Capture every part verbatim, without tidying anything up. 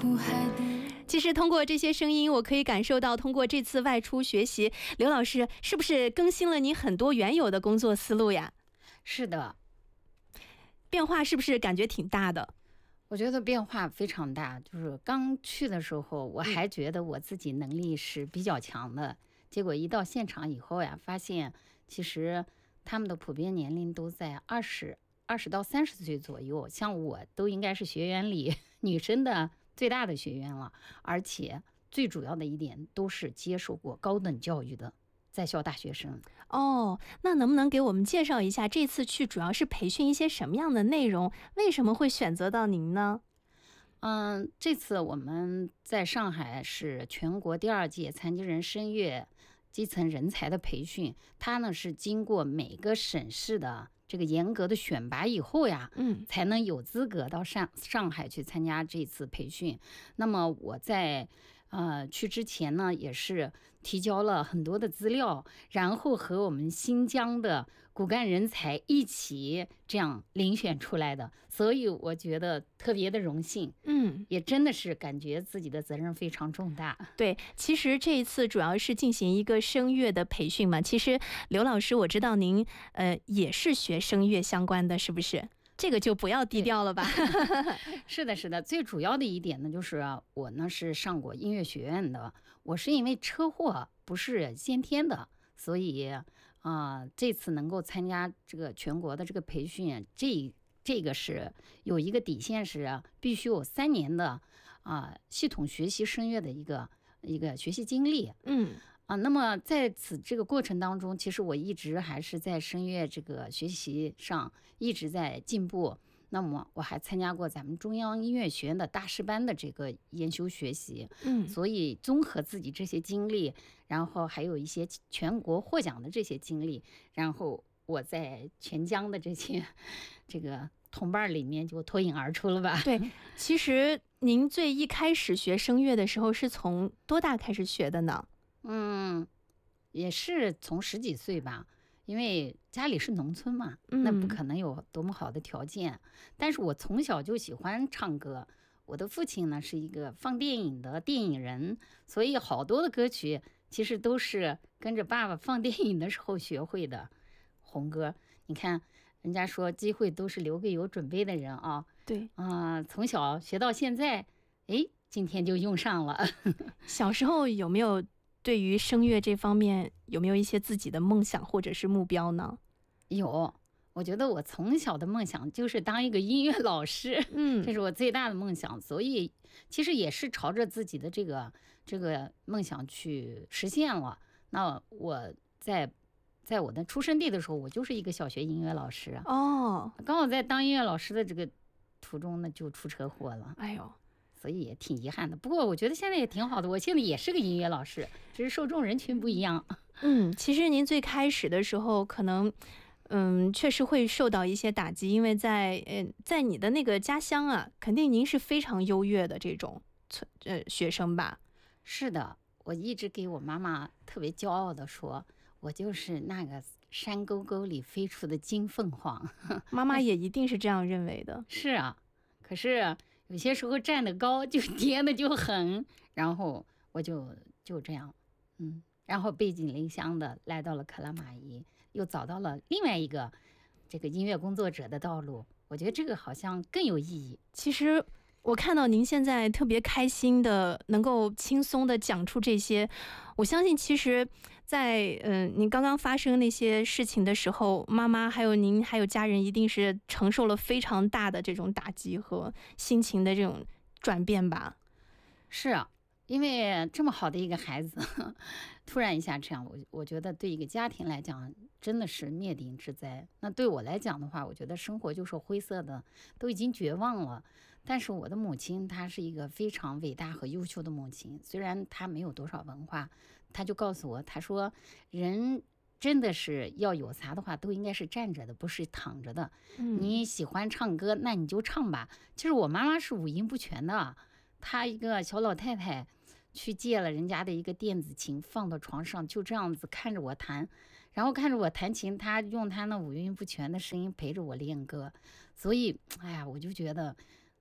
其实通过这些声音，我可以感受到，通过这次外出学习，刘老师是不是更新了你很多原有的工作思路呀？ 是的， 变化是不是感觉挺大的？ 我觉得变化非常大。就是刚去的时候，我还觉得我自己能力是比较强的，嗯、结果一到现场以后呀，发现其实他们的普遍年龄都在二十二十到三十岁左右，像我都应该是学员里女生的最大的学员了，而且最主要的一点都是接受过高等教育的在校大学生。 哦，那能不能给我们介绍一下这次去主要是培训一些什么样的内容？为什么会选择到您呢？ 嗯，这次我们在上海是全国第二届残疾人声乐基层人才的培训，它呢是经过每个省市的这个严格的选拔以后呀， 嗯， 才能有资格到上上海去参加这次培训。那么我在呃去之前呢，也是提交了很多的资料，然后和我们新疆的骨干人才一起这样遴选出来的，所以我觉得特别的荣幸， 嗯， 也真的是感觉自己的责任非常重大。 对，其实这一次主要是进行一个声乐的培训嘛。其实刘老师，我知道您呃也是学声乐相关的，是不是？这个就不要低调了吧。 是的，是的，最主要的一点呢，就是我呢是上过音乐学院的，我是因为车祸不是先天的，所以啊、呃，这次能够参加这个全国的这个培训，这这个是有一个底线是必须有三年的啊、呃、系统学习声乐的一个一个学习经历。 嗯。 啊，那么在此这个过程当中，其实我一直还是在声乐这个学习上一直在进步。那么我还参加过咱们中央音乐学院的大师班的这个研修学习， 嗯， 所以综合自己这些经历，然后还有一些全国获奖的这些经历，然后我在全疆的这些这个同伴里面就脱颖而出了吧。 对，其实您最一开始学声乐的时候是从多大开始学的呢？ 嗯，也是从十几岁吧，因为家里是农村嘛， 嗯、 那不可能有多么好的条件。但是我从小就喜欢唱歌，我的父亲呢是一个放电影的电影人，所以好多的歌曲其实都是跟着爸爸放电影的时候学会的。红歌，你看人家说机会都是留给有准备的人啊。 对啊、呃，从小学到现在，哎，今天就用上了。 小时候有没有对于声乐这方面有没有一些自己的梦想或者是目标呢？ 有，我觉得我从小的梦想就是当一个音乐老师， 嗯， 这是我最大的梦想，所以其实也是朝着自己的这个这个梦想去实现了。那我在在我的出生地的时候，我就是一个小学音乐老师哦， 刚好在当音乐老师的这个途中呢，就出车祸了。 哎呦。 所以也挺遗憾的，不过我觉得现在也挺好的。我现在也是个音乐老师，只是受众人群不一样。 嗯，其实您最开始的时候，可能，嗯，确实会受到一些打击，因为在呃，在你的那个家乡啊，肯定您是非常优越的这种呃学生吧？ 是的，我一直给我妈妈特别骄傲的说，我就是那个山沟沟里飞出的金凤凰。 妈妈也一定是这样认为的。 是啊，可是有些时候站得高就跌的就狠，然后我就就这样，嗯，然后背井离乡的来到了克拉玛依，又找到了另外一个这个音乐工作者的道路。我觉得这个好像更有意义。 其实我看到您现在特别开心的，能够轻松的讲出这些，我相信其实在嗯、呃，您刚刚发生那些事情的时候，妈妈还有您还有家人一定是承受了非常大的这种打击和心情的这种转变吧？ 是啊，因为这么好的一个孩子突然一下这样，我我觉得对一个家庭来讲真的是灭顶之灾。那对我来讲的话，我觉得生活就是灰色的，都已经绝望了。但是我的母亲她是一个非常伟大和优秀的母亲，虽然她没有多少文化，她就告诉我，她说人真的是要有啥的话都应该是站着的，不是躺着的。 嗯， 你喜欢唱歌那你就唱吧。其实我妈妈是五音不全的，她一个小老太太去借了人家的一个电子琴放到床上，就这样子看着我弹，然后看着我弹琴，她用她那五音不全的声音陪着我练歌。所以哎呀，我就觉得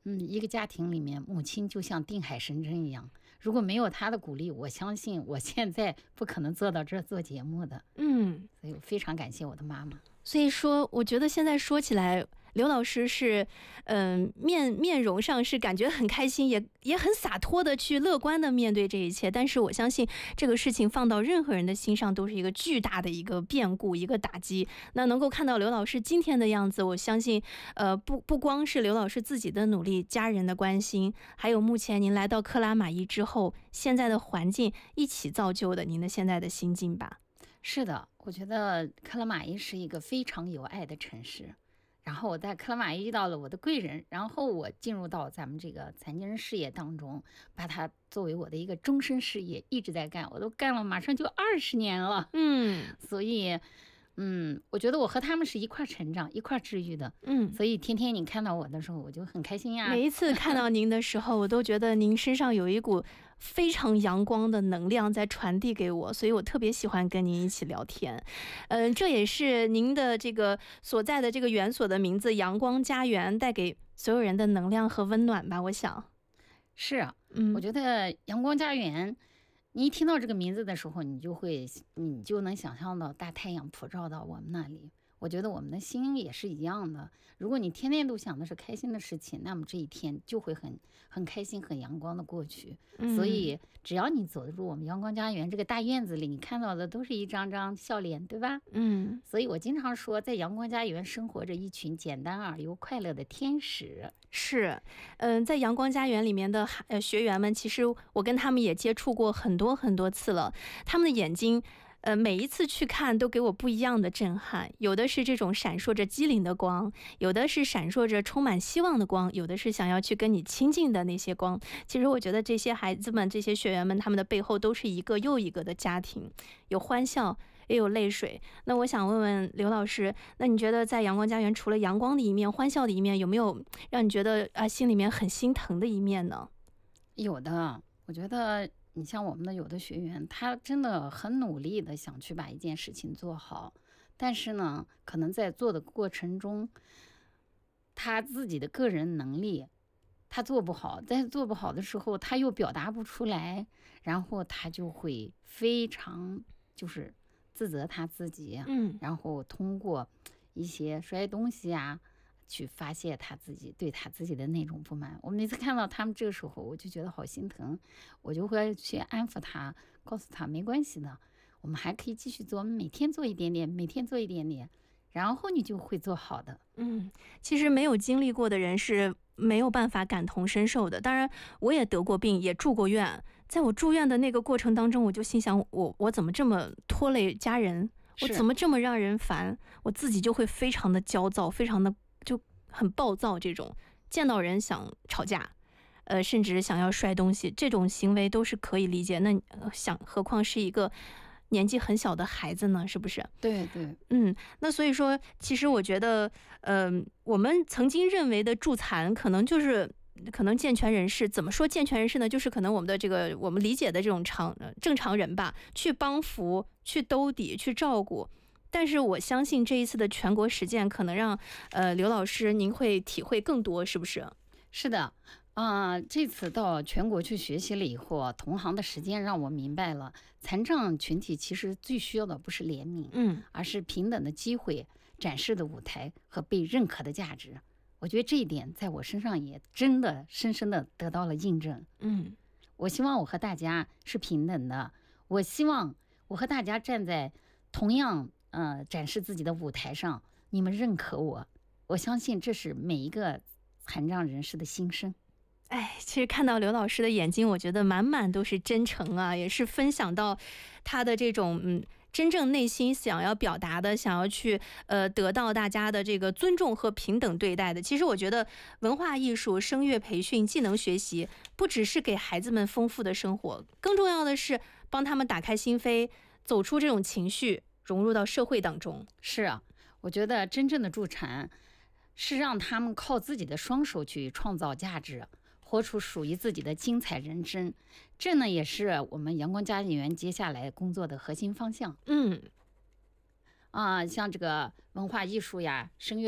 嗯，一个家庭里面，母亲就像定海神针一样，如果没有她的鼓励，我相信我现在不可能做到这做节目的。 嗯， 所以我非常感谢我的妈妈。 所以说，我觉得现在说起来，刘老师是，嗯、呃，面面容上是感觉很开心，也也很洒脱的去乐观的面对这一切。但是我相信这个事情放到任何人的心上，都是一个巨大的一个变故，一个打击。那能够看到刘老师今天的样子，我相信，呃，不不光是刘老师自己的努力，家人的关心，还有目前您来到克拉玛依之后，现在的环境一起造就的您的现在的心境吧。 是的，我觉得克拉玛依是一个非常有爱的城市。然后我在克拉玛依遇到了我的贵人，然后我进入到咱们这个残疾人事业当中，把它作为我的一个终身事业，一直在干，我都干了马上就二十年了。 嗯， 所以，嗯，我觉得我和他们是一块成长、一块治愈的。 嗯， 所以天天你看到我的时候，我就很开心呀。 每一次看到您的时候，我都觉得您身上有一股非常阳光的能量在传递给我，所以我特别喜欢跟您一起聊天。嗯，这也是您的这个所在的这个园所的名字“阳光家园”带给所有人的能量和温暖吧。我想， 是啊， 嗯， 我觉得阳光家园，你一听到这个名字的时候，你就会，你就能想象到大太阳普照到我们那里。我觉得我们的心也是一样的。如果你天天都想的是开心的事情，那么这一天就会很很开心、很阳光的过去。 嗯、 所以，只要你走入我们阳光家园这个大院子里，你看到的都是一张张笑脸，对吧？ 嗯。 所以我经常说，在阳光家园生活着一群简单而又快乐的天使。 是，嗯、呃，在阳光家园里面的呃学员们，其实我跟他们也接触过很多很多次了，他们的眼睛。呃，每一次去看都给我不一样的震撼，有的是这种闪烁着机灵的光，有的是闪烁着充满希望的光，有的是想要去跟你亲近的那些光。其实我觉得这些孩子们、这些学员们，他们的背后都是一个又一个的家庭，有欢笑，也有泪水。那我想问问刘老师，那你觉得在阳光家园除了阳光的一面、欢笑的一面，有没有让你觉得啊心里面很心疼的一面呢？ 有的，我觉得。你像我们的有的学员，他真的很努力的想去把一件事情做好，但是呢，可能在做的过程中，他自己的个人能力他做不好，在做不好的时候，他又表达不出来，然后他就会非常就是自责他自己， 嗯， 然后通过一些摔东西啊。去发泄他自己对他自己的那种不满。我每次看到他们这个时候，我就觉得好心疼，我就会去安抚他，告诉他没关系的，我们还可以继续做，每天做一点点，每天做一点点，然后你就会做好的。 嗯，其实没有经历过的人是没有办法感同身受的。当然，我也得过病，也住过院，在我住院的那个过程当中，我就心想，我我怎么这么拖累家人？我怎么这么让人烦？我自己就会非常的焦躁，非常的。就很暴躁，这种见到人想吵架，呃，甚至想要摔东西，这种行为都是可以理解。那、呃、想，何况是一个年纪很小的孩子呢？是不是？ 对对， 嗯，那所以说，其实我觉得，嗯、呃，我们曾经认为的助残，可能就是可能健全人士。怎么说健全人士呢？就是可能我们的这个我们理解的这种常正常人吧，去帮扶、去兜底、去照顾。但是我相信这一次的全国实践可能让呃刘老师您会体会更多，是不是？ 是的，啊、呃，这次到全国去学习了以后，同行的实践让我明白了，残障群体其实最需要的不是怜悯， 嗯， 而是平等的机会、展示的舞台和被认可的价值。我觉得这一点在我身上也真的深深的得到了印证。 嗯， 我希望我和大家是平等的，我希望我和大家站在同样。呃，展示自己的舞台上，你们认可我，我相信这是每一个残障人士的心声。 哎，其实看到刘老师的眼睛，我觉得满满都是真诚啊，也是分享到他的这种嗯，真正内心想要表达的，想要去呃得到大家的这个尊重和平等对待的。其实我觉得文化艺术、声乐培训、技能学习，不只是给孩子们丰富的生活，更重要的是帮他们打开心扉，走出这种情绪。融入到社会当中。 是啊，我觉得真正的助残是让他们靠自己的双手去创造价值，活出属于自己的精彩人生。这呢也是我们阳光家园接下来工作的核心方向。 嗯， 啊，像这个文化艺术呀、声乐